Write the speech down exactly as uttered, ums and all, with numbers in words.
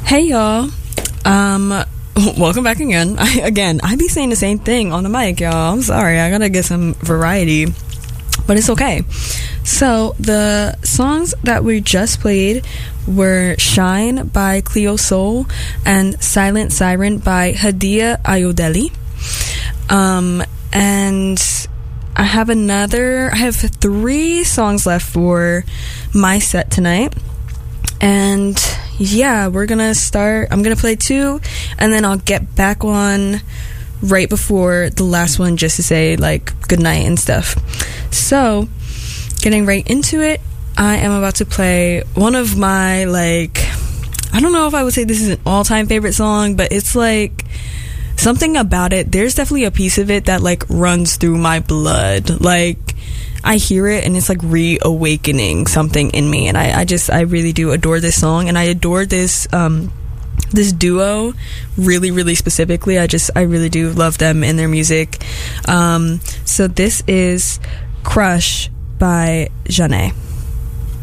Hey y'all, um, welcome back again. I, again, I be saying the same thing on the mic, y'all. I'm sorry, I gotta get some variety, but it's okay. So the songs that we just played were Shine by Cleo Sol and Silent Siren by Hadia Ayodele. Um, and I have another, I have three songs left for my set tonight. And yeah, we're gonna start, I'm gonna play two, and then I'll get back on right before the last one just to say, like, goodnight and stuff. So, getting right into it, I am about to play one of my, like, I don't know if I would say this is an all-time favorite song, but it's, like, something about it, there's definitely a piece of it that, like, runs through my blood. Like, I hear it and it's like reawakening something in me, and I, I just I really do adore this song, and I adore this um this duo really really specifically. I just I really do love them and their music. Um so this is Crush by Janae.